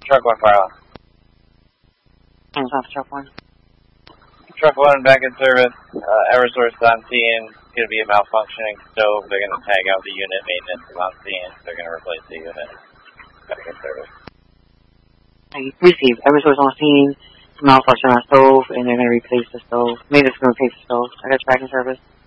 Truck 1 fire. Hands off truck 1. Truck 1 back in service. Eversource on scene. It's going to be a malfunctioning stove. They're going to tag out the unit. Maintenance is on scene. They're going to replace the unit. Back in service. Receive. Eversource on scene. Malfunction on stove, and they're going to replace the stove. Maintenance is going to replace the stove. I got you back in service.